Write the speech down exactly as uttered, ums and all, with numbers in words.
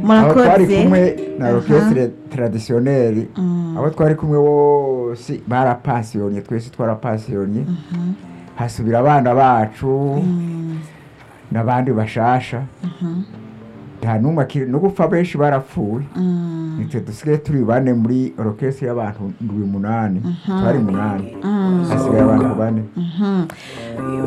abo twari murakoze kumwe na Aha. orchestre traditionnelle Mm. abo twari kumwe bose barapasiyonye twese twarapasiyonye hasubira abana bacu Mm. n'abandi bashasha nta n'umwe akiri no gupfa benshi barapfuye Mm. nitwe dusigaye turi bane muri orchestre y'abantu ndwi munani twari munani Mm. hasigaye abantu bane Mhm.